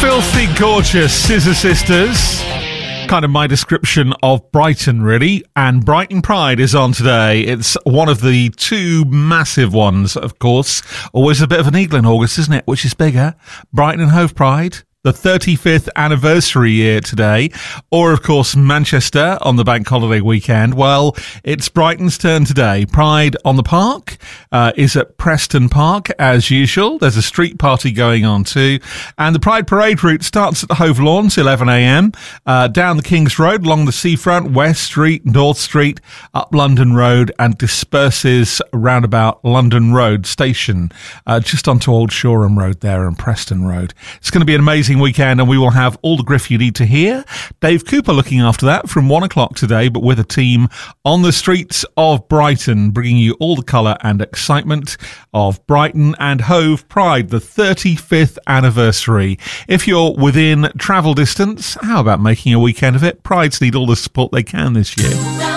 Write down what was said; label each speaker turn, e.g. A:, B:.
A: Filthy gorgeous Scissor Sisters. Kind of my description of Brighton, really. And Brighton Pride is on today. It's one of the two massive ones, of course. Always a bit of an eagle in August, isn't it? Which is bigger? Brighton and Hove Pride. The 35th anniversary year today, or of course Manchester on the bank holiday weekend. Well, it's Brighton's turn today. Pride on the Park is at Preston Park as usual. There's a street party going on too, and the Pride Parade route starts at the Hove Lawns, 11 a.m. Down the King's Road, along the seafront, West Street, North Street, up London Road, and disperses round about London Road Station, just onto Old Shoreham Road there and Preston Road. It's going to be an amazing weekend, and we will have all the griff you need to hear. Dave Cooper looking after that from 1 o'clock today, but with a team on the streets of Brighton, bringing you all the colour and excitement of Brighton and Hove Pride, the 35th anniversary. If you're within travel distance, how about making a weekend of it? Prides need all the support they can this year.